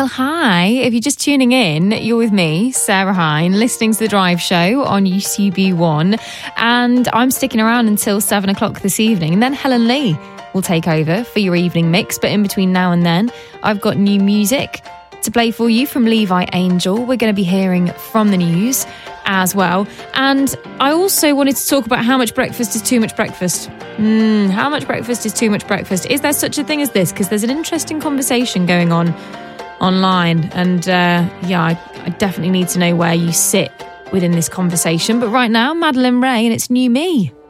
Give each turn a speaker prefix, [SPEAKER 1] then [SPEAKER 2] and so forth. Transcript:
[SPEAKER 1] Well, hi. If you're just tuning in, you're with me, Sarah Hine, listening to The Drive Show on UCB1. And I'm sticking around until 7 o'clock this evening. And then Helen Lee will take over for your evening mix. But in between now and then, I've got new music to play for you from Levi Angel. We're going to be hearing from the news as well. And I also wanted to talk about how much breakfast is too much breakfast. How much breakfast is too much breakfast? Is there such a thing as this? Because there's an interesting conversation going on online. And I definitely need to know where you sit within this conversation. But right now, Madeline Ray, and it's New Me.